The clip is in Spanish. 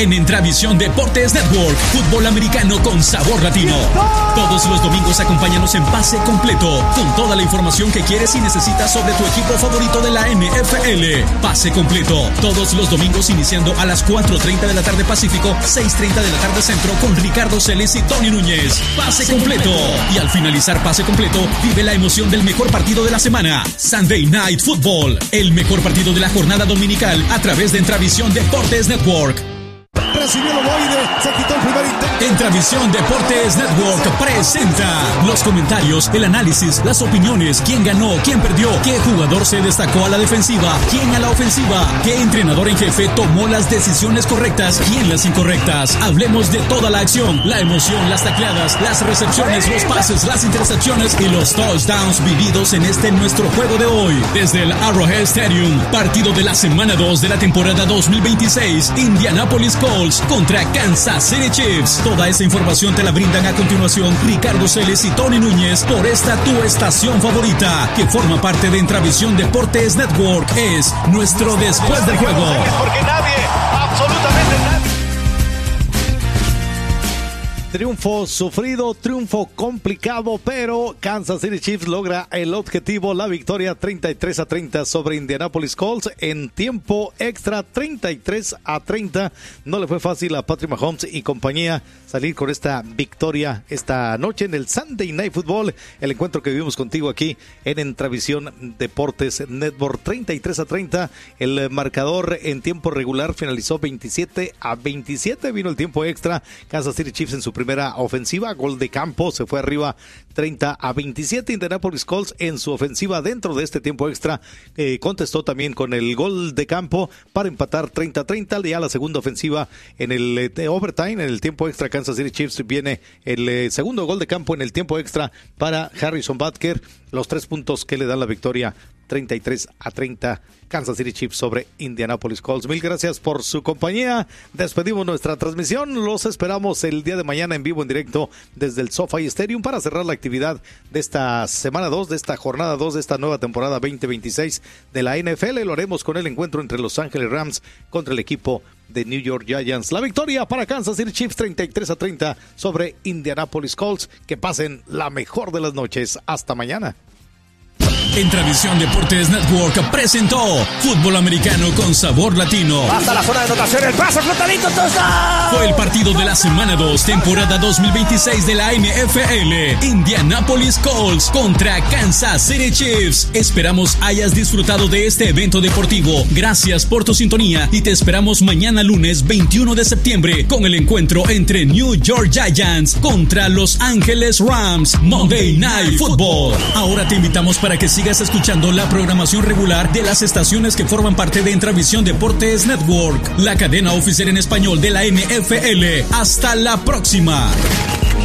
en Entravisión Deportes Network, fútbol americano con sabor latino. Todos los domingos acompáñanos en Pase Completo, con toda la información que quieres y necesitas sobre tu equipo favorito de la NFL. Pase Completo, todos los domingos iniciando a las 4:30 de la tarde Pacífico, 6:30 de la tarde Centro, con Ricardo Celis y Tony Núñez. Pase Completo. Y al finalizar Pase Completo, vive la emoción del mejor partido de la semana, Sunday Night Football, el mejor partido de la jornada dominical a través de Entravisión Deportes Network. Recibió el ovoide, se quitó el primer intento. Entravisión Deportes Network presenta los comentarios, el análisis, las opiniones, quién ganó, quién perdió, qué jugador se destacó a la defensiva, quién a la ofensiva, qué entrenador en jefe tomó las decisiones correctas, quién las incorrectas. Hablemos de toda la acción, la emoción, las tacleadas, las recepciones, los pases, las intercepciones y los touchdowns vividos en nuestro juego de hoy. Desde el Arrowhead Stadium, partido de la semana 2 de la temporada 2026, Indianapolis Colts contra Kansas City Chiefs. Toda esa información te la brindan a continuación Ricardo Celis y Tony Núñez por esta tu estación favorita, que forma parte de Entravisión Deportes Network. Es nuestro Después del Juego. Porque nadie, absolutamente nadie. Triunfo sufrido, triunfo complicado, pero Kansas City Chiefs logra el objetivo, la victoria 33-30 sobre Indianapolis Colts en tiempo extra, 33-30. No le fue fácil a Patrick Mahomes y compañía salir con esta victoria esta noche en el Sunday Night Football, el encuentro que vivimos contigo aquí en Entravisión Deportes Network. 33-30, el marcador en tiempo regular finalizó 27-27, vino el tiempo extra, Kansas City Chiefs en su primera ofensiva, gol de campo, se fue arriba 30-27. Indianapolis Colts en su ofensiva dentro de este tiempo extra contestó también con el gol de campo para empatar 30-30. Ya la segunda ofensiva en el overtime, en el tiempo extra, Kansas City Chiefs, viene el segundo gol de campo en el tiempo extra para Harrison Butker, los 3 puntos que le dan la victoria 33-30, Kansas City Chiefs sobre Indianapolis Colts. Mil gracias por su compañía. Despedimos nuestra transmisión. Los esperamos el día de mañana en vivo, en directo desde el SoFi Stadium para cerrar la actividad de esta semana 2, de esta jornada 2, de esta nueva temporada 2026 de la NFL. Lo haremos con el encuentro entre Los Ángeles Rams contra el equipo de New York Giants. La victoria para Kansas City Chiefs 33-30 sobre Indianapolis Colts. Que pasen la mejor de las noches. Hasta mañana. Entravisión Deportes Network presentó fútbol americano con sabor latino. Hasta la zona de anotación, el pase flotadito, touchdown. Fue el partido de la semana 2, temporada 2026 de la NFL. Indianapolis Colts contra Kansas City Chiefs. Esperamos hayas disfrutado de este evento deportivo. Gracias por tu sintonía y te esperamos mañana lunes 21 de septiembre con el encuentro entre New York Giants contra Los Ángeles Rams. Monday Night Football. Ahora te invitamos para que sigas escuchando la programación regular de las estaciones que forman parte de Entravisión Deportes Network, la cadena oficial en español de la NFL. Hasta la próxima.